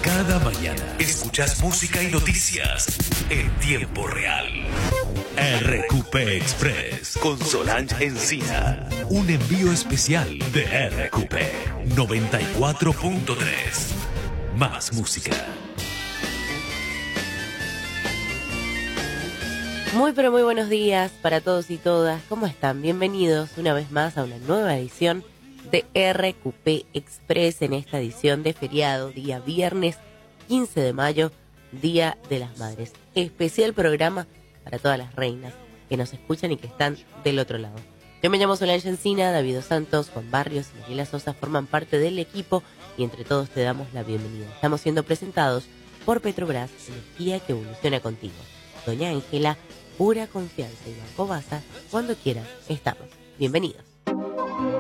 Cada mañana escuchas música y noticias en tiempo real. RQP Express con Solange Encina. Un envío especial de RQP 94.3. Más música. Muy pero muy buenos días para todos y todas. ¿Cómo están? Bienvenidos una vez más a una nueva edición de RQP Express en esta edición de feriado, día viernes 15 de mayo, Día de las Madres. Especial programa para todas las reinas que nos escuchan y que están del otro lado. Yo me llamo Solange Encina, David Dos Santos, Juan Barrios y Mariela Sosa forman parte del equipo y entre todos te damos la bienvenida. Estamos siendo presentados por Petrobras, energía que evoluciona contigo. Doña Ángela, pura confianza, y Banco Baza, cuando quieras, estamos. Bienvenidos.